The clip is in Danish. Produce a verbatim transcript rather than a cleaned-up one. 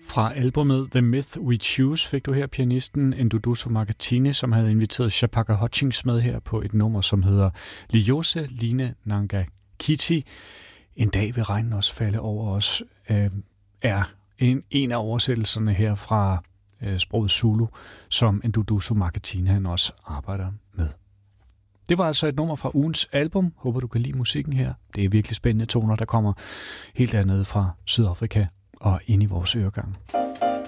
Fra albumet The Myth We Choose fik du her pianisten Nduduzo Makhathini, som havde inviteret Chapaka Hutchings med her på et nummer, som hedder Liyose Line Nanga Kiti. En dag vil regnen også falde over os, øh, er en, en af oversættelserne her fra øh, sproget Zulu, som Nduduzo Makhathini han også arbejder med. Det var altså et nummer fra ugens album. Håber du kan lide musikken her. Det er virkelig spændende toner, der kommer helt dernede fra Sydafrika og ind i vores øregang.